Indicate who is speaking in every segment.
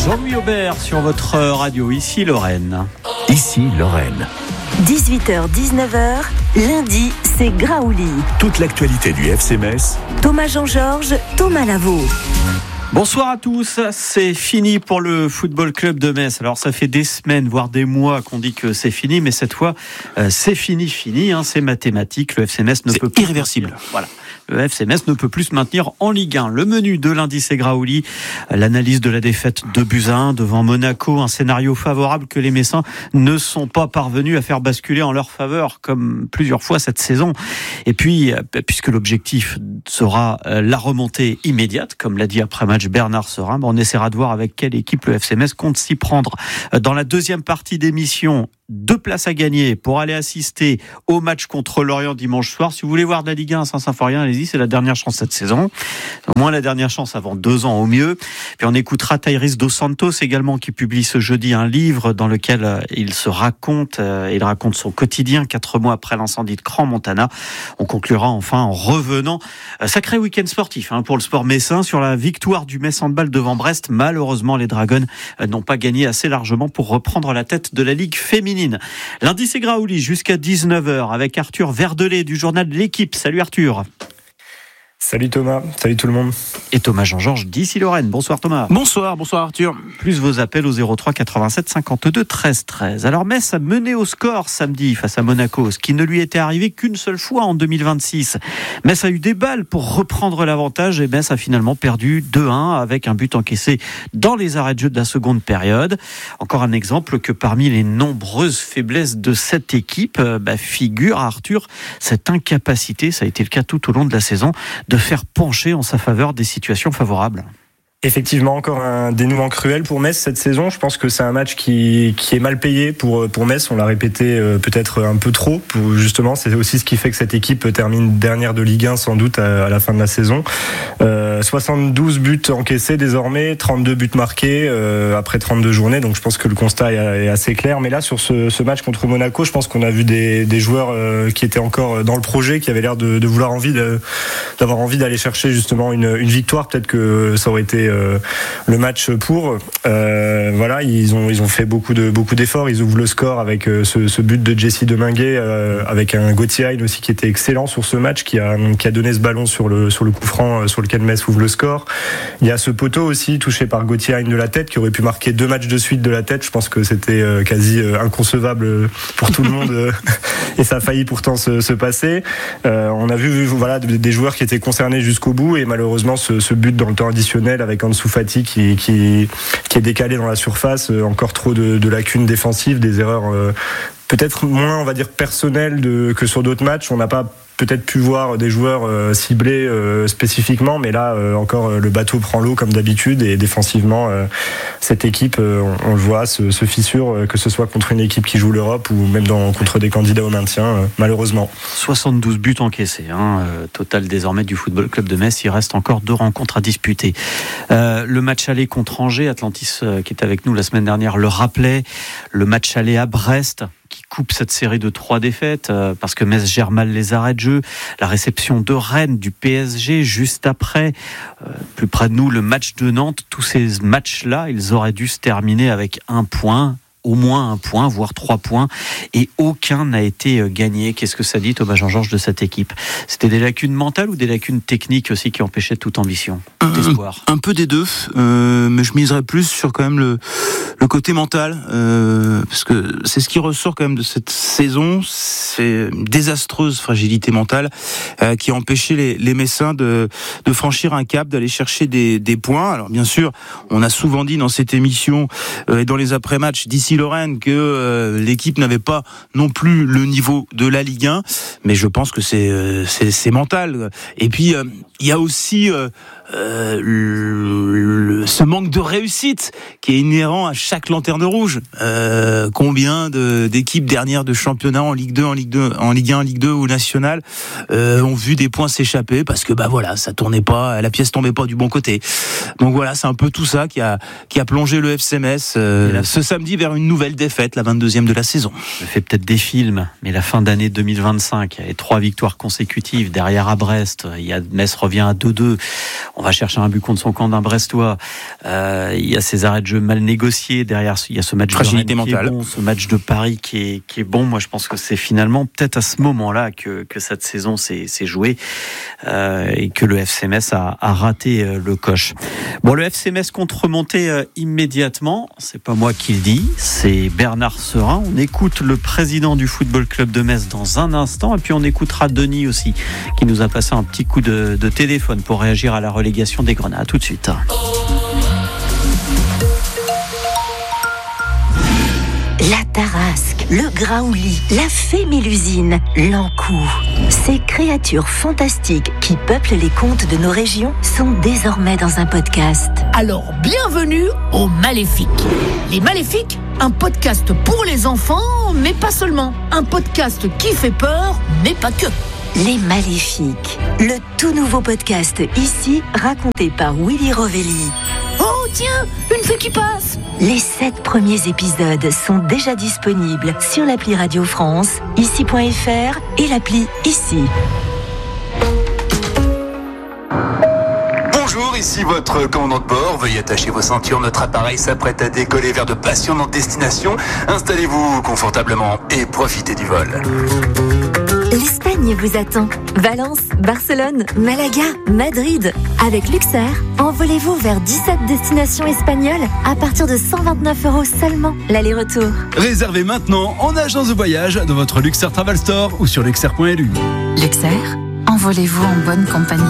Speaker 1: Jean-Louis Aubert sur votre radio, ici Lorraine.
Speaker 2: Ici Lorraine.
Speaker 3: 18h-19h, lundi, c'est Graouli.
Speaker 2: Toute l'actualité du FC Metz.
Speaker 3: Thomas Jean-Georges, Thomas Lavaux.
Speaker 1: Bonsoir à tous, c'est fini pour le Football Club de Metz. Alors ça fait des semaines, voire des mois qu'on dit que c'est fini, mais cette fois, c'est fini, c'est mathématique. Le FC Metz ne peut plus...
Speaker 4: irréversible.
Speaker 1: Voilà. Le FC Metz ne peut plus se maintenir en Ligue 1. Le menu de lundi, c'est Graouli. L'analyse de la défaite de Buzyn devant Monaco. Un scénario favorable que les Messins ne sont pas parvenus à faire basculer en leur faveur, comme plusieurs fois cette saison. Et puis, puisque l'objectif sera la remontée immédiate, comme l'a dit après match Bernard Serin, on essaiera de voir avec quelle équipe le FC Metz compte s'y prendre. Dans la deuxième partie d'émission, 2 places à gagner pour aller assister au match contre Lorient dimanche soir. Si vous voulez voir de la Ligue 1 à Saint-Symphorien, allez-y, c'est la dernière chance cette saison. Au moins la dernière chance avant 2 ans au mieux. Puis on écoutera Tairis Dos Santos également, qui publie ce jeudi un livre dans lequel il se raconte, il raconte son quotidien 4 mois après l'incendie de Crans-Montana. On conclura enfin en revenant. Sacré week-end sportif pour le sport messin sur la victoire du Metz Handball devant Brest. Malheureusement, les Dragons n'ont pas gagné assez largement pour reprendre la tête de la Ligue féminine. Lundi, c'est Graouli jusqu'à 19h avec Arthur Verdelet du journal de l'Équipe. Salut Arthur.
Speaker 5: Salut Thomas, salut tout le monde.
Speaker 1: Et Thomas Jean-Georges d'ici Lorraine. Bonsoir Thomas.
Speaker 4: Bonsoir Arthur.
Speaker 1: Plus vos appels au 03 87 52 13 13. Alors Metz a mené au score samedi face à Monaco, ce qui ne lui était arrivé qu'une seule fois en 2026. Metz a eu des balles pour reprendre l'avantage et Metz a finalement perdu 2-1 avec un but encaissé dans les arrêts de jeu de la seconde période. Encore un exemple que parmi les nombreuses faiblesses de cette équipe figure Arthur cette incapacité, ça a été le cas tout au long de la saison, de faire pencher en sa faveur des situations favorables.
Speaker 5: Effectivement, encore un dénouement cruel pour Metz cette saison. Je pense que c'est un match qui est mal payé pour Metz. On l'a répété peut-être un peu trop. Justement, c'est aussi ce qui fait que cette équipe termine dernière de Ligue 1 sans doute à la fin de la saison. 72 buts encaissés désormais, 32 buts marqués après 32 journées. Donc je pense que le constat est assez clair. Mais là, sur ce match contre Monaco, je pense qu'on a vu des joueurs qui étaient encore dans le projet, qui avaient l'air de vouloir d'avoir envie d'aller chercher justement une victoire. Peut-être que ça aurait été le match pour. Ils ont fait beaucoup d'efforts. Ils ouvrent le score avec ce but de Jesse Deminguet, avec un Gauthier Hein aussi qui était excellent sur ce match, qui a donné ce ballon sur le coup franc sur lequel Metz ouvre le score. Il y a ce poteau aussi touché par Gauthier Hein de la tête, qui aurait pu marquer 2 matchs de suite de la tête. Je pense que c'était quasi inconcevable pour tout le monde et ça a failli pourtant se passer. On a vu des joueurs qui étaient concernés jusqu'au bout et malheureusement ce but dans le temps additionnel avec Ansu Fati qui est décalé dans la surface, encore trop de lacunes défensives, des erreurs peut-être moins, on va dire, personnelles que sur d'autres matchs. On n'a pas peut-être pu voir des joueurs ciblés spécifiquement, mais là encore le bateau prend l'eau comme d'habitude et défensivement cette équipe on le voit se fissure, que ce soit contre une équipe qui joue l'Europe ou même contre des candidats au maintien, malheureusement.
Speaker 1: 72 buts encaissés, total désormais du Football Club de Metz. Il reste encore 2 rencontres à disputer. Le match aller contre Angers, Atlantis qui est avec nous la semaine dernière le rappelait, le match aller à Brest qui coupe cette série de 3 défaites parce que Metz gère mal les arrêts de jeu, la réception de Rennes, du PSG juste après, plus près de nous le match de Nantes. Tous ces matchs-là, ils auraient dû se terminer avec 1 point, au moins 1 point, voire 3 points, et aucun n'a été gagné. Qu'est-ce que ça dit, Thomas Jean-Georges, de cette équipe ? C'était des lacunes mentales ou des lacunes techniques aussi qui empêchaient toute ambition, tout espoir ?
Speaker 4: Un peu des deux, mais je miserais plus sur quand même le côté mental, parce que c'est ce qui ressort quand même de cette saison, c'est une désastreuse fragilité mentale qui a empêché les Messins de franchir un cap, d'aller chercher des points. Alors bien sûr, on a souvent dit dans cette émission et dans les après-matchs d'ici Lorraine que l'équipe n'avait pas non plus le niveau de la Ligue 1, mais je pense que c'est mental. Et puis il y a aussi ce manque de réussite qui est inhérent à chaque lanterne rouge. Combien d'équipes dernières de championnat en Ligue 2, en Ligue 1, en Ligue 2 ou nationale ont vu des points s'échapper parce que ça tournait pas, la pièce tombait pas du bon côté. Donc voilà, c'est un peu tout ça qui a plongé le FC Metz ce samedi vers une nouvelle défaite, la 22e de la saison.
Speaker 1: Je fais peut-être des films, mais la fin d'année 2025, il y avait 3 victoires consécutives derrière à Brest. Metz revient à 2-2. On va chercher un but contre son camp d'un Brestois. Il y a ces arrêts de jeu mal négociés. Derrière, il y a ce match
Speaker 4: fragilité
Speaker 1: de Rennes
Speaker 4: mentale.
Speaker 1: qui est bon, ce match de Paris qui est bon. Moi, je pense que c'est finalement peut-être à ce moment-là que cette saison s'est jouée et que le FC Metz a raté le coche. Bon, le FC Metz compte remonter immédiatement. C'est pas moi qui le dis, c'est Bernard Serin. On écoute le président du Football Club de Metz dans un instant, et puis on écoutera Denis aussi, qui nous a passé un petit coup de téléphone pour réagir à la relégation des Grenats. À tout de suite.
Speaker 3: La Tarasque, le Graouli, la fée Mélusine, l'Ankou. Ces créatures fantastiques qui peuplent les contes de nos régions sont désormais dans un podcast.
Speaker 6: Alors, bienvenue aux Maléfiques. Les Maléfiques, un podcast pour les enfants, mais pas seulement. Un podcast qui fait peur, mais pas que.
Speaker 3: Les Maléfiques, le tout nouveau podcast ici raconté par Willy Rovelli.
Speaker 6: Oh tiens, une fée qui passe.
Speaker 3: Les 7 premiers épisodes sont déjà disponibles sur l'appli Radio France, ici.fr et l'appli Ici.
Speaker 7: Bonjour, ici votre commandant de bord. Veuillez attacher vos ceintures, notre appareil s'apprête à décoller vers de passionnantes destinations. Installez-vous confortablement et profitez du vol.
Speaker 3: L'Espagne vous attend. Valence, Barcelone, Malaga, Madrid. Avec Luxair, envolez-vous vers 17 destinations espagnoles à partir de 129 € seulement l'aller-retour.
Speaker 8: Réservez maintenant en agence de voyage dans votre Luxair Travel Store ou sur luxair.lu.
Speaker 9: Luxair, envolez-vous en bonne compagnie.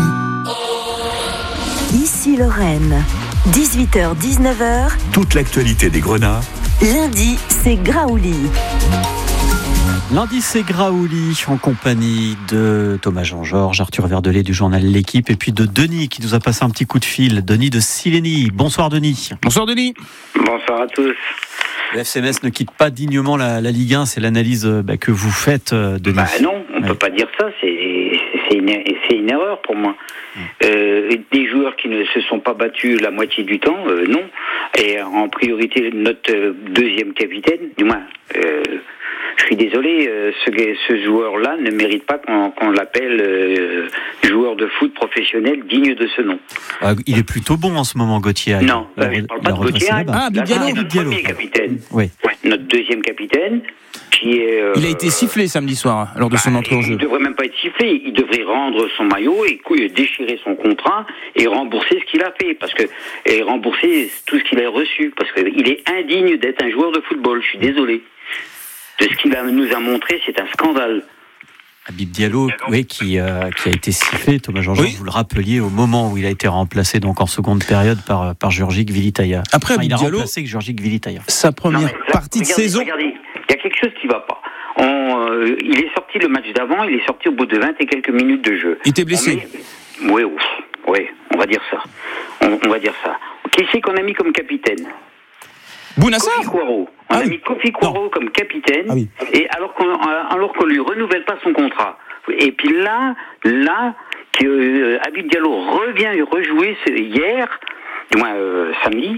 Speaker 3: Ici Lorraine, 18h-19h,
Speaker 2: Toute l'actualité des Grenats,
Speaker 3: lundi c'est Graouli.
Speaker 1: Lundi, c'est Graouli en compagnie de Thomas Jean-Georges, Arthur Verdelet du journal L'Équipe et puis de Denis qui nous a passé un petit coup de fil. Denis de Silény. Bonsoir Denis.
Speaker 4: Bonsoir Denis.
Speaker 10: Bonsoir à tous.
Speaker 1: Le FC Metz ne quitte pas dignement la Ligue 1, c'est l'analyse que vous faites, Denis.
Speaker 10: Non, on ne peut pas dire ça, c'est une erreur pour moi. Des joueurs qui ne se sont pas battus la moitié du temps, non. Et en priorité, notre deuxième capitaine, du moins... je suis désolé, ce joueur-là ne mérite pas qu'on l'appelle joueur de foot professionnel digne de ce nom.
Speaker 1: Il est plutôt bon en ce moment, Gauthier.
Speaker 10: Non, je ne parle pas de Gauthier.
Speaker 4: Bibialo.
Speaker 10: Notre premier capitaine.
Speaker 1: Oui.
Speaker 10: Ouais, notre deuxième capitaine, qui est...
Speaker 4: Il a été sifflé samedi soir lors de son entrée en jeu.
Speaker 10: Il ne devrait même pas être sifflé. Il devrait rendre son maillot et déchirer son contrat et rembourser ce qu'il a fait. Et rembourser tout ce qu'il a reçu. Parce qu'il est indigne d'être un joueur de football. Je suis désolé. De ce qu'il nous a montré, c'est un scandale.
Speaker 1: Habib Diallo, oui, qui a été sifflé, Thomas Jean-Jean, vous le rappeliez, au moment où il a été remplacé donc en seconde période par Jurgic Vilitaya.
Speaker 4: Après,
Speaker 1: il a
Speaker 4: Diallo,
Speaker 1: remplacé Jurgic Vilitaya.
Speaker 4: Sa première partie de saison.
Speaker 10: Regardez, il y a quelque chose qui ne va pas. Il est sorti le match d'avant, il est sorti au bout de 20 et quelques minutes de jeu.
Speaker 4: Il était blessé.
Speaker 10: Oui, on va dire ça. On va dire ça. Qui c'est qu'on a mis comme capitaine ?
Speaker 4: Bounassar.
Speaker 10: Kofi Kouaro. On a mis Kofi Kouaro comme capitaine, et alors qu'on lui renouvelle pas son contrat. Et puis là, Habib Diallo revient rejouer hier, du moins samedi.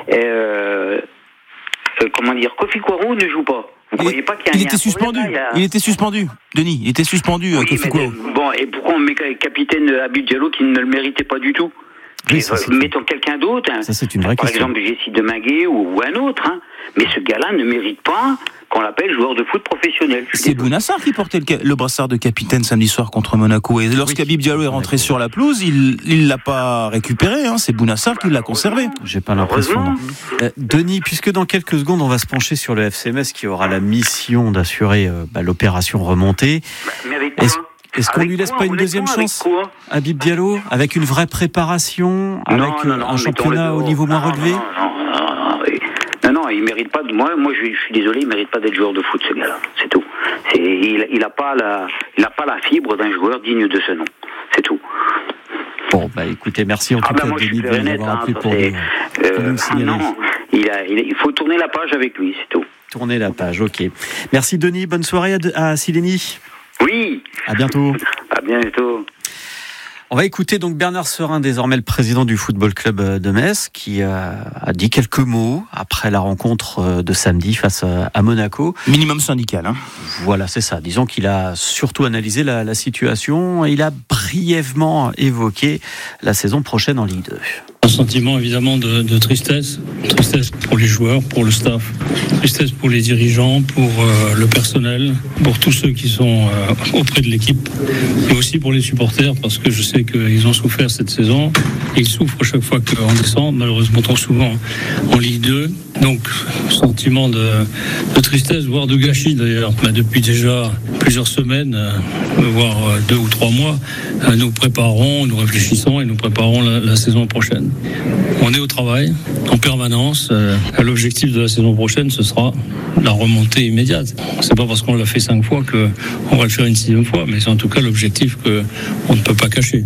Speaker 10: Kofi Kouaro ne joue pas. Vous croyez pas qu'il y a
Speaker 4: il était suspendu. Il était suspendu, Denis. Il était suspendu, Kofi Kouaro.
Speaker 10: Bon, et pourquoi on met capitaine Habib Diallo qui ne le méritait pas du tout ?
Speaker 1: Oui,
Speaker 10: mettons quelqu'un d'autre,
Speaker 1: ça, c'est une vraie question.
Speaker 10: Par exemple Jessie Deminguet ou un autre, mais ce gars-là ne mérite pas qu'on l'appelle joueur de foot professionnel.
Speaker 4: C'est Bounassar qui portait le brassard de capitaine samedi soir contre Monaco, et lorsqu'Habib Diallo est rentré sur la pelouse, il l'a pas récupéré, c'est Bounassar qui l'a conservé.
Speaker 1: J'ai pas l'impression. Denis, puisque dans quelques secondes on va se pencher sur le FC Metz qui aura la mission d'assurer l'opération remontée.
Speaker 10: Mais avec quoi ?
Speaker 1: Est-ce qu'on lui laisse pas une deuxième chance, Habib Diallo, avec une vraie préparation, avec un championnat au niveau moins relevé ?
Speaker 10: Non, il mérite pas. Moi, je suis désolé, il mérite pas d'être joueur de foot, ce gars-là. C'est tout. Il a pas la fibre d'un joueur digne de ce nom. C'est tout.
Speaker 1: Bon, écoutez, merci en tout cas, Denis, de nous avoir appelé pour nous signaler.
Speaker 10: Non, il faut tourner la page avec lui, c'est tout.
Speaker 1: Tourner la page, ok. Merci Denis, bonne soirée à Silény.
Speaker 10: Oui.
Speaker 1: À bientôt.
Speaker 10: À bientôt.
Speaker 1: On va écouter donc Bernard Serin, désormais le président du Football Club de Metz, qui a dit quelques mots après la rencontre de samedi face à Monaco.
Speaker 4: Minimum syndical.
Speaker 1: Voilà, c'est ça. Disons qu'il a surtout analysé la situation et il a brièvement évoqué la saison prochaine en Ligue 2.
Speaker 11: Un sentiment évidemment de tristesse pour les joueurs, pour le staff, tristesse pour les dirigeants, pour le personnel, pour tous ceux qui sont auprès de l'équipe, mais aussi pour les supporters, parce que je sais qu'ils ont souffert cette saison, et ils souffrent chaque fois qu'on descend, malheureusement trop souvent en Ligue 2. Donc, sentiment de tristesse, voire de gâchis d'ailleurs. Depuis déjà plusieurs semaines, voire 2 ou 3 mois, nous réfléchissons et nous préparons la saison prochaine. On est au travail, en permanence. L'objectif de la saison prochaine, ce sera la remontée immédiate. C'est pas parce qu'on l'a fait 5 fois qu'on va le faire une 6e fois, mais c'est en tout cas l'objectif qu'on ne peut pas cacher.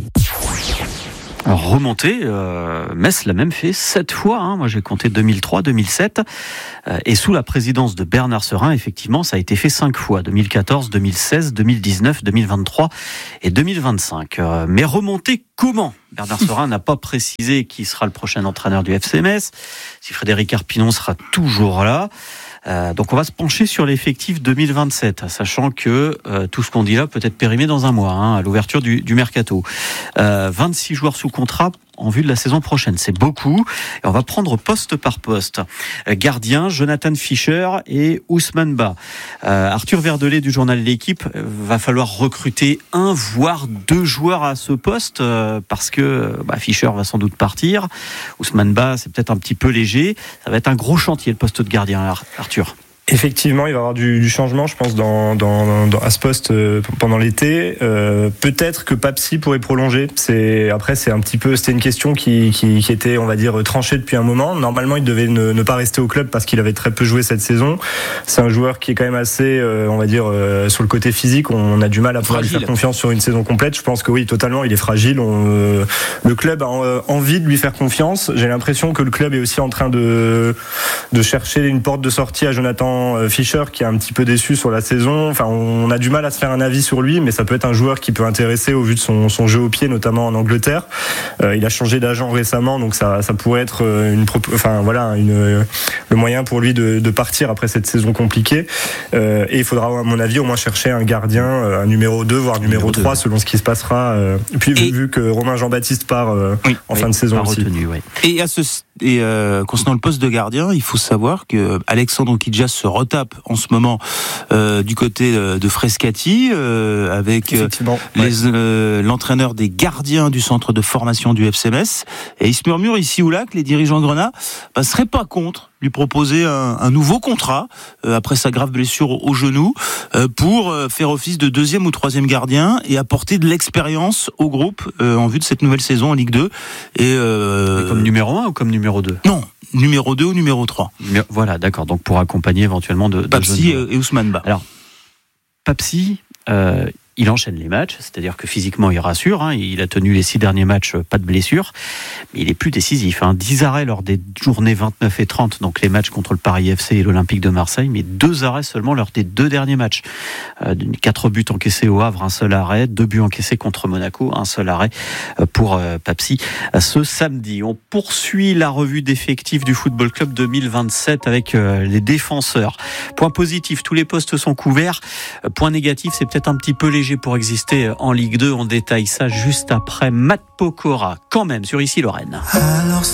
Speaker 1: Alors, remonter, Metz l'a même fait 7 fois, hein. Moi j'ai compté 2003, 2007, et sous la présidence de Bernard Serin, effectivement, ça a été fait 5 fois, 2014, 2016, 2019, 2023 et 2025. Mais remonter comment ? Bernard Serin n'a pas précisé qui sera le prochain entraîneur du FC Metz, si Frédéric Harpinon sera toujours là. Donc on va se pencher sur l'effectif 2027, sachant que tout ce qu'on dit là peut être périmé dans un mois, hein, à l'ouverture du mercato. 26 joueurs sous contrat en vue de la saison prochaine, c'est beaucoup. Et on va prendre poste par poste. Gardien, Jonathan Fischer et Ousmane Ba. Arthur Verdelet du journal L'Équipe, va falloir recruter 1 voire 2 joueurs à ce poste, parce que Fischer va sans doute partir. Ousmane Ba, c'est peut-être un petit peu léger. Ça va être un gros chantier, le poste de gardien, Arthur.
Speaker 5: Effectivement, il va y avoir du changement, je pense, à ce poste pendant l'été. Peut-être que Papsi pourrait prolonger. C'était une question qui était, on va dire, tranchée depuis un moment. Normalement, il devait ne pas rester au club parce qu'il avait très peu joué cette saison. C'est un joueur qui est quand même assez, on va dire, sur le côté physique, on a du mal à pouvoir lui faire confiance sur une saison complète. Je pense que oui, totalement, il est fragile. Le club a envie de lui faire confiance. J'ai l'impression que le club est aussi en train de chercher une porte de sortie à Jonathan Fischer, qui est un petit peu déçu sur la saison. Enfin, on a du mal à se faire un avis sur lui, mais ça peut être un joueur qui peut intéresser au vu de son jeu au pied, notamment en Angleterre. Il a changé d'agent récemment, donc ça pourrait être le moyen pour lui de partir après cette saison compliquée. Et il faudra, à mon avis, au moins chercher un gardien, un numéro 2, voire numéro 3, selon ce qui se passera. Puis vu que Romain Jean-Baptiste part en fin de saison aussi.
Speaker 1: Retenu, oui.
Speaker 4: Et concernant le poste de gardien, il faut savoir que Alexandre Oukidja se retape en ce moment du côté de Frescati avec l'entraîneur des gardiens du centre de formation du FC Metz. Et il se murmure ici ou là que les dirigeants de Grenat seraient pas contre lui proposer un nouveau contrat après sa grave blessure au genou pour faire office de 2e ou 3e gardien et apporter de l'expérience au groupe en vue de cette nouvelle saison en Ligue 2. Et
Speaker 1: comme numéro 1 ou comme numéro 2 ?
Speaker 4: Non, numéro 2 ou numéro 3.
Speaker 1: Voilà, d'accord. Donc pour accompagner éventuellement de
Speaker 4: Papsi et Ousmane Ba.
Speaker 1: Alors, Papsi, il enchaîne les matchs, c'est-à-dire que physiquement il rassure, hein, il a tenu les 6 derniers matchs, pas de blessure, mais il est plus décisif, hein, 10 arrêts lors des journées 29 et 30, donc les matchs contre le Paris FC et l'Olympique de Marseille, mais 2 arrêts seulement lors des 2 derniers matchs. 4 buts encaissés au Havre, 1 seul arrêt, 2 buts encaissés contre Monaco, 1 seul arrêt pour Papsi ce samedi. On poursuit la revue d'effectifs du Football Club 2027 avec les défenseurs. Point positif, tous les postes sont couverts. Point négatif, c'est peut-être un petit peu léger pour exister en Ligue 2. On détaille ça juste après Matt Pokora, quand même, sur Ici Lorraine. Alors